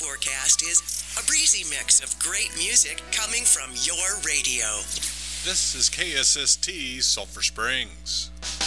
forecast is a breezy mix of great music coming from your radio. This is KSST Sulphur Springs.